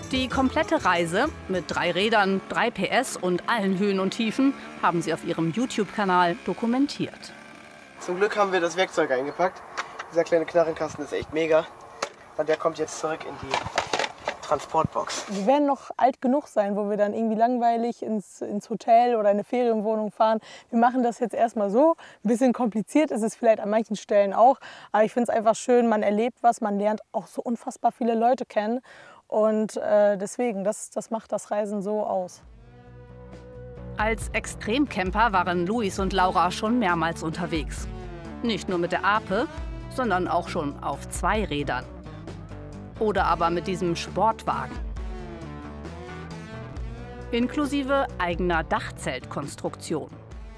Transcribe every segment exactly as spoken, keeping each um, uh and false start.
Die komplette Reise mit drei Rädern, drei P S und allen Höhen und Tiefen haben sie auf ihrem YouTube-Kanal dokumentiert. Zum Glück haben wir das Werkzeug eingepackt. Dieser kleine Knarrenkasten ist echt mega. Und der kommt jetzt zurück in die Transportbox. Wir werden noch alt genug sein, wo wir dann irgendwie langweilig ins, ins Hotel oder eine Ferienwohnung fahren. Wir machen das jetzt erstmal so. Ein bisschen kompliziert ist es vielleicht an manchen Stellen auch. Aber ich finde es einfach schön, man erlebt was, man lernt auch so unfassbar viele Leute kennen. Und äh, deswegen, das, das macht das Reisen so aus. Als Extremcamper waren Luis und Laura schon mehrmals unterwegs. Nicht nur mit der Ape, sondern auch schon auf zwei Rädern. Oder aber mit diesem Sportwagen. Inklusive eigener Dachzeltkonstruktion.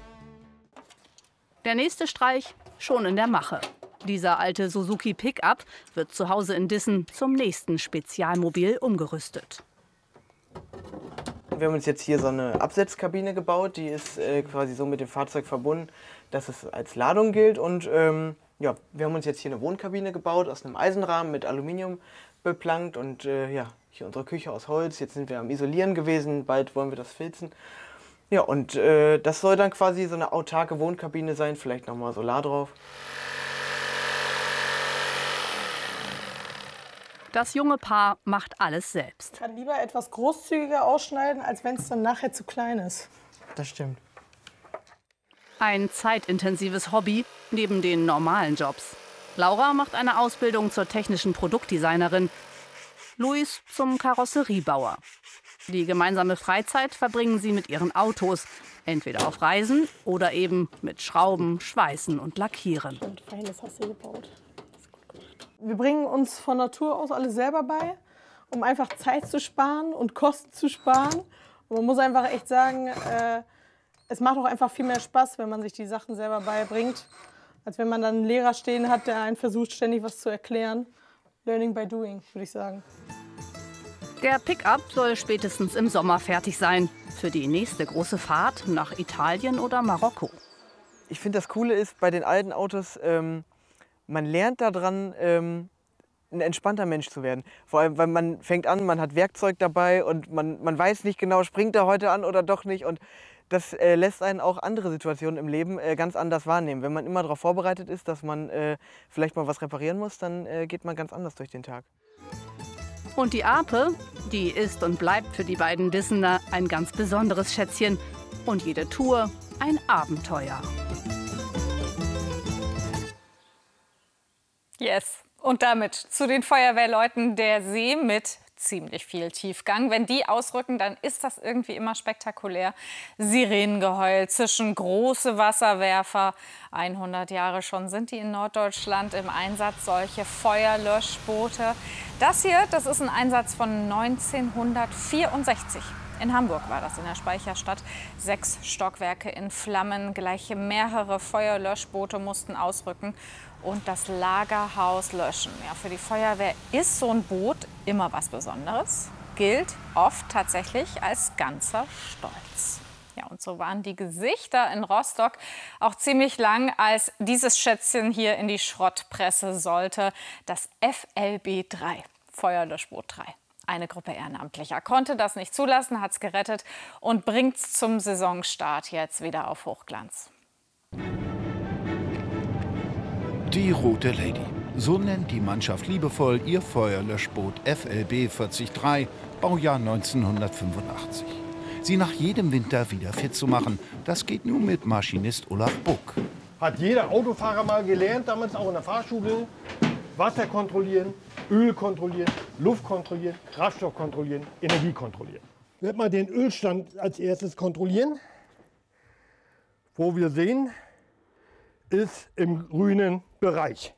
Der nächste Streich schon in der Mache. Dieser alte Suzuki Pickup wird zu Hause in Dissen zum nächsten Spezialmobil umgerüstet. Wir haben uns jetzt hier so eine Absetzkabine gebaut. Die ist äh, quasi so mit dem Fahrzeug verbunden, dass es als Ladung gilt. Und ähm, ja, wir haben uns jetzt hier eine Wohnkabine gebaut aus einem Eisenrahmen mit Aluminium beplankt. Und äh, ja, hier unsere Küche aus Holz. Jetzt sind wir am Isolieren gewesen. Bald wollen wir das filzen. Ja, und äh, das soll dann quasi so eine autarke Wohnkabine sein. Vielleicht nochmal Solar drauf. Das junge Paar macht alles selbst. Ich kann lieber etwas großzügiger ausschneiden, als wenn es dann nachher zu klein ist. Das stimmt. Ein zeitintensives Hobby neben den normalen Jobs. Laura macht eine Ausbildung zur technischen Produktdesignerin, Luis zum Karosseriebauer. Die gemeinsame Freizeit verbringen sie mit ihren Autos, entweder auf Reisen oder eben mit Schrauben, Schweißen und Lackieren. Und fein, das hast du gebaut. Wir bringen uns von Natur aus alles selber bei, um einfach Zeit zu sparen und Kosten zu sparen. Und man muss einfach echt sagen, äh, es macht auch einfach viel mehr Spaß, wenn man sich die Sachen selber beibringt, als wenn man dann einen Lehrer stehen hat, der einen versucht, ständig was zu erklären. Learning by doing, würde ich sagen. Der Pickup soll spätestens im Sommer fertig sein. Für die nächste große Fahrt nach Italien oder Marokko. Ich finde, das Coole ist bei den alten Autos, ähm, man lernt daran, ähm, ein entspannter Mensch zu werden. Vor allem, weil man fängt an, man hat Werkzeug dabei und man, man weiß nicht genau, springt er heute an oder doch nicht. Und das äh, lässt einen auch andere Situationen im Leben äh, ganz anders wahrnehmen. Wenn man immer darauf vorbereitet ist, dass man äh, vielleicht mal was reparieren muss, dann äh, geht man ganz anders durch den Tag. Und die Ape, die ist und bleibt für die beiden Dissener ein ganz besonderes Schätzchen. Und jede Tour ein Abenteuer. Yes. Und damit zu den Feuerwehrleuten der See mit ziemlich viel Tiefgang. Wenn die ausrücken, dann ist das irgendwie immer spektakulär. Sirenengeheul, zwischen große Wasserwerfer. hundert Jahre schon sind die in Norddeutschland im Einsatz, solche Feuerlöschboote. Das hier, das ist ein Einsatz von neunzehnhundertvierundsechzig. In Hamburg war das, in der Speicherstadt. Sechs Stockwerke in Flammen, gleich mehrere Feuerlöschboote mussten ausrücken und das Lagerhaus löschen. Ja, für die Feuerwehr ist so ein Boot immer was Besonderes, gilt oft tatsächlich als ganzer Stolz. Ja, und so waren die Gesichter in Rostock auch ziemlich lang, als dieses Schätzchen hier in die Schrottpresse sollte. Das F L B drei, Feuerlöschboot drei. Eine Gruppe Ehrenamtlicher konnte das nicht zulassen, hat es gerettet und bringt es zum Saisonstart jetzt wieder auf Hochglanz. Die Rote Lady. So nennt die Mannschaft liebevoll ihr Feuerlöschboot F L B vierzig drei, Baujahr neunzehnhundertfünfundachtzig. Sie nach jedem Winter wieder fit zu machen, das geht nur mit Maschinist Olaf Buck. Hat jeder Autofahrer mal gelernt, damals auch in der Fahrschule. Wasser kontrollieren, Öl kontrollieren, Luft kontrollieren, Kraftstoff kontrollieren, Energie kontrollieren. Ich werde mal den Ölstand als erstes kontrollieren. Wo wir sehen, ist im grünen Bereich.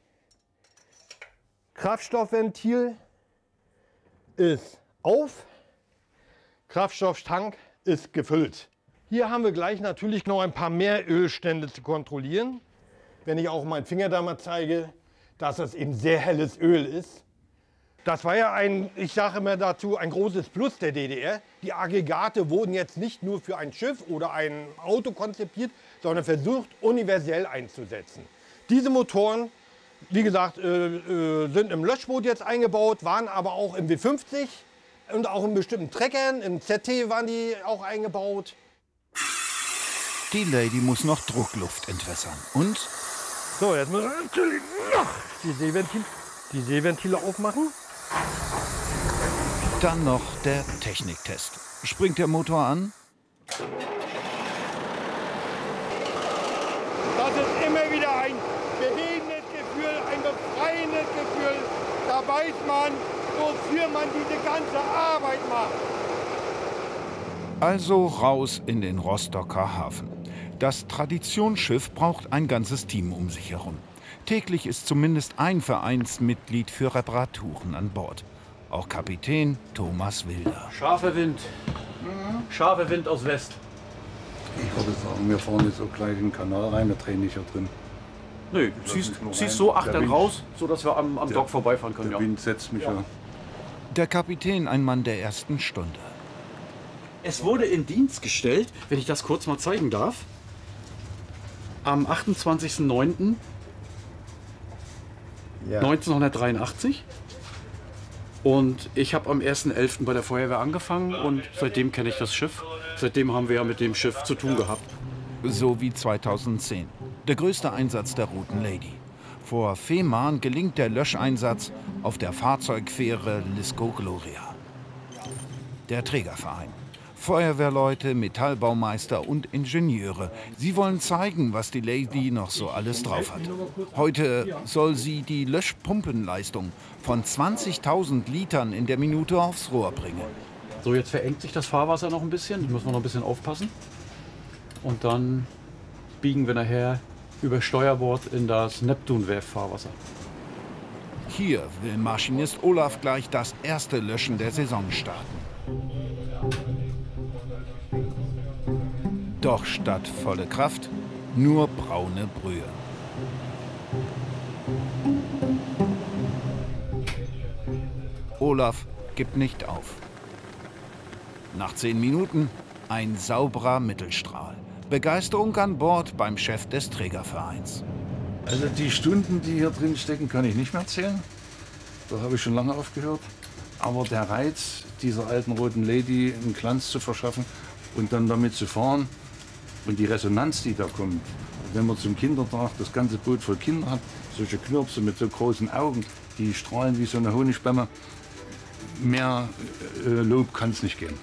Kraftstoffventil ist auf, Kraftstofftank ist gefüllt. Hier haben wir gleich natürlich noch ein paar mehr Ölstände zu kontrollieren. Wenn ich auch meinen Finger da mal zeige, dass das eben sehr helles Öl ist. Das war ja ein, ich sage immer dazu, ein großes Plus der D D R. Die Aggregate wurden jetzt nicht nur für ein Schiff oder ein Auto konzipiert, sondern versucht, universell einzusetzen. Diese Motoren, wie gesagt, äh, äh, sind im Löschboot jetzt eingebaut, waren aber auch im W fünfzig Und auch in bestimmten Treckern, im Z T waren die auch eingebaut. Die Lady muss noch Druckluft entwässern. Und? So, jetzt müssen wir natürlich noch die Seeventile, die Seeventile aufmachen. Dann noch der Techniktest. Springt der Motor an? Das ist immer wieder ein behebendes Gefühl, ein befreiendes Gefühl. Da weiß man, wofür man diese ganze Arbeit macht. Also raus in den Rostocker Hafen. Das Traditionsschiff braucht ein ganzes Team um sich herum. Täglich ist zumindest ein Vereinsmitglied für Reparaturen an Bord. Auch Kapitän Thomas Wilder. Scharfer Wind. Scharfer Wind aus West. Ich würde sagen, wir fahren jetzt auch gleich in den Kanal rein, wir drehen nicht hier drin. Nö, du ziehst, ziehst so achtern raus, sodass wir am, am der, Dock vorbeifahren können. Der ja. Wind setzt mich ja. ja. Der Kapitän, ein Mann der ersten Stunde. Es wurde in Dienst gestellt, wenn ich das kurz mal zeigen darf, am achtundzwanzigsten neunten Ja. neunzehnhundertdreiundachtzig. Und ich habe am ersten elften bei der Feuerwehr angefangen und seitdem kenne ich das Schiff. Seitdem haben wir ja mit dem Schiff zu tun gehabt. So wie zweitausendzehn. Der größte Einsatz der Roten Lady. Vor Fehmarn gelingt der Löscheinsatz auf der Fahrzeugfähre Lisco Gloria. Der Trägerverein. Feuerwehrleute, Metallbaumeister und Ingenieure. Sie wollen zeigen, was die Lady noch so alles drauf hat. Heute soll sie die Löschpumpenleistung von zwanzigtausend Litern in der Minute aufs Rohr bringen. So, jetzt verengt sich das Fahrwasser noch ein bisschen. Da müssen wir noch ein bisschen aufpassen. Und dann biegen wir nachher über Steuerbord in das Neptunwerft-Fahrwasser. Hier will Maschinist Olaf gleich das erste Löschen der Saison starten. Doch statt volle Kraft nur braune Brühe. Olaf gibt nicht auf. Nach zehn Minuten ein sauberer Mittelstrahl. Begeisterung an Bord beim Chef des Trägervereins. Also die Stunden, die hier drin stecken, kann ich nicht mehr zählen. Da habe ich schon lange aufgehört. Aber der Reiz, dieser alten Roten Lady einen Glanz zu verschaffen und dann damit zu fahren und die Resonanz, die da kommt. Wenn man zum Kindertag das ganze Boot voll Kinder hat, solche Knirpse mit so großen Augen, die strahlen wie so eine Honigspämme. Mehr äh, Lob kann es nicht geben.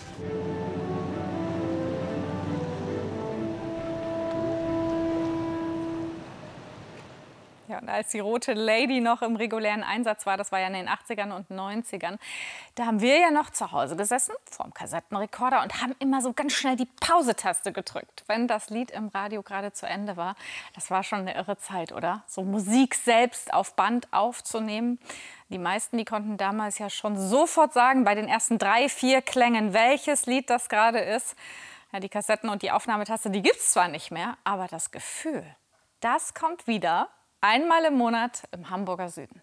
Ja, und als die Rote Lady noch im regulären Einsatz war, das war ja in den achtzigern und neunzigern, da haben wir ja noch zu Hause gesessen, vorm Kassettenrekorder und haben immer so ganz schnell die Pause-Taste gedrückt, wenn das Lied im Radio gerade zu Ende war. Das war schon eine irre Zeit, oder? So Musik selbst auf Band aufzunehmen. Die meisten, die konnten damals ja schon sofort sagen, bei den ersten drei, vier Klängen, welches Lied das gerade ist. Ja, die Kassetten und die Aufnahmetaste, die gibt es zwar nicht mehr, aber das Gefühl, das kommt wieder. Einmal im Monat im Hamburger Süden.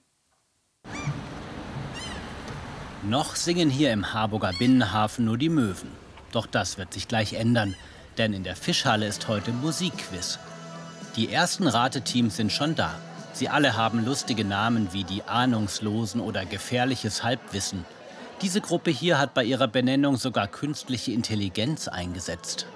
Noch singen hier im Harburger Binnenhafen nur die Möwen. Doch das wird sich gleich ändern, denn in der Fischhalle ist heute Musikquiz. Die ersten Rateteams sind schon da. Sie alle haben lustige Namen wie die Ahnungslosen oder Gefährliches Halbwissen. Diese Gruppe hier hat bei ihrer Benennung sogar künstliche Intelligenz eingesetzt.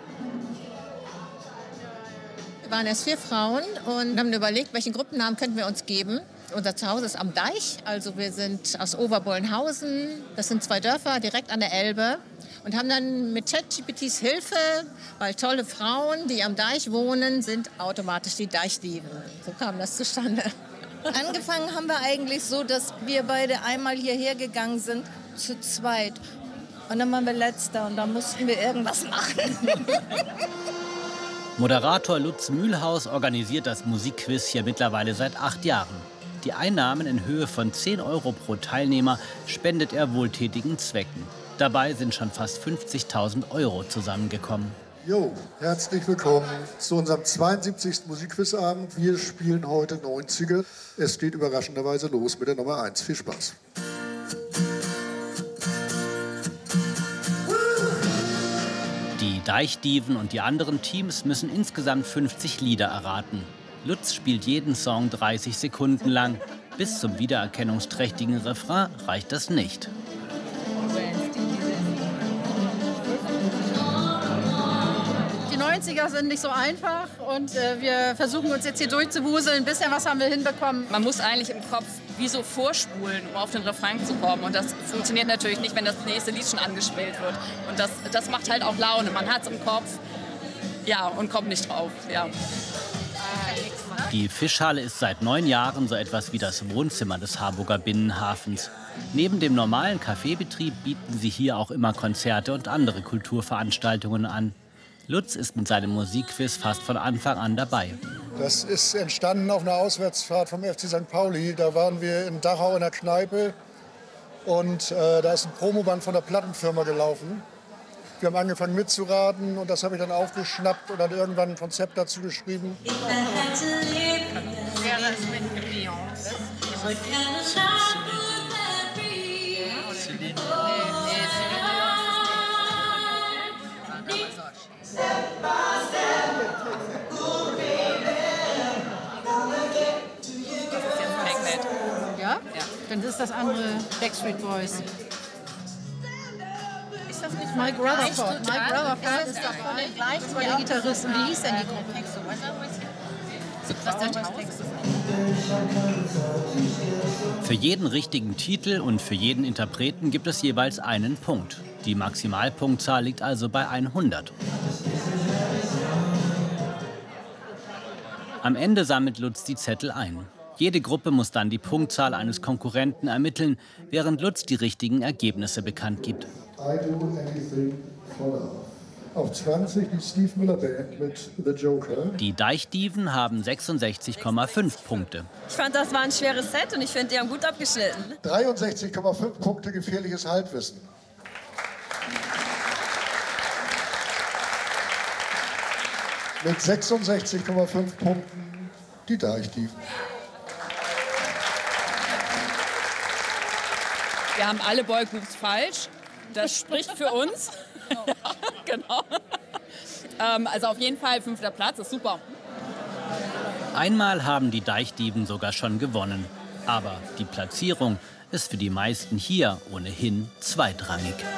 Wir waren erst vier Frauen und haben überlegt, welchen Gruppennamen könnten wir uns geben. Unser Zuhause ist am Deich, also wir sind aus Oberbollenhausen. Das sind zwei Dörfer direkt an der Elbe. Und haben dann mit ChatGPTs Hilfe, weil tolle Frauen, die am Deich wohnen, sind automatisch die Deichdieben. So kam das zustande. Angefangen haben wir eigentlich so, dass wir beide einmal hierher gegangen sind, zu zweit. Und dann waren wir Letzter und dann mussten wir irgendwas machen. Moderator Lutz Mühlhaus organisiert das Musikquiz hier mittlerweile seit acht Jahren. Die Einnahmen in Höhe von zehn Euro pro Teilnehmer spendet er wohltätigen Zwecken. Dabei sind schon fast fünfzigtausend Euro zusammengekommen. Jo, herzlich willkommen zu unserem zweiundsiebzigsten Musikquizabend. Wir spielen heute neunziger. Es geht überraschenderweise los mit der Nummer eins. Viel Spaß. Die Deichdiven und die anderen Teams müssen insgesamt fünfzig Lieder erraten. Lutz spielt jeden Song dreißig Sekunden lang. Bis zum wiedererkennungsträchtigen Refrain reicht das nicht. Die neunziger sind nicht so einfach und äh, wir versuchen uns jetzt hier durchzuwuseln. Ein bisschen was haben wir hinbekommen. Man muss eigentlich im Kopf wie so vorspulen, um auf den Refrain zu kommen. Und das funktioniert natürlich nicht, wenn das nächste Lied schon angespielt wird. Und das, das macht halt auch Laune. Man hat es im Kopf, ja, und kommt nicht drauf. Ja. Die Fischhalle ist seit neun Jahren so etwas wie das Wohnzimmer des Harburger Binnenhafens. Neben dem normalen Kaffeebetrieb bieten sie hier auch immer Konzerte und andere Kulturveranstaltungen an. Lutz ist mit seinem Musikquiz fast von Anfang an dabei. Das ist entstanden auf einer Auswärtsfahrt vom F C Sankt Pauli. Da waren wir in Dachau in der Kneipe und äh, da ist ein Promoband von der Plattenfirma gelaufen. Wir haben angefangen mitzuraten und das habe ich dann aufgeschnappt und dann irgendwann ein Konzept dazu geschrieben. Ja? Ja. Dann ist das andere Backstreet Boys. Ist das nicht Mike Rutherford. Mike Rutherford ist doch voll gleich. Das war der Gitarrist. Und wie hieß denn die Gruppe? Für jeden richtigen Titel und für jeden Interpreten gibt es jeweils einen Punkt. Die Maximalpunktzahl liegt also bei hundert. Am Ende sammelt Lutz die Zettel ein. Jede Gruppe muss dann die Punktzahl eines Konkurrenten ermitteln, während Lutz die richtigen Ergebnisse bekannt gibt. I do anything for love. Auf zwanzig die Steve Miller Band mit The Joker. Die Deichdiven haben sechsundsechzig Komma fünf Punkte. Ich fand, das war ein schweres Set und ich finde, die haben gut abgeschnitten. dreiundsechzig Komma fünf Punkte gefährliches Halbwissen. Mit sechsundsechzig Komma fünf Punkten die Deichdiven. Wir haben alle Boygroups falsch. Das spricht für uns. Ja, genau. Ähm, also auf jeden Fall fünfter Platz, ist super. Einmal haben die Deichdiven sogar schon gewonnen. Aber die Platzierung ist für die meisten hier ohnehin zweitrangig.